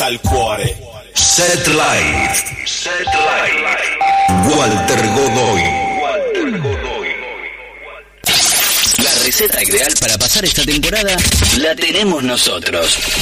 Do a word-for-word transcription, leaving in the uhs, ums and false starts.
al cuore. Set Light. Set Light. Walter Godoy. Walter Godoy. La receta ideal para pasar esta temporada la tenemos nosotros.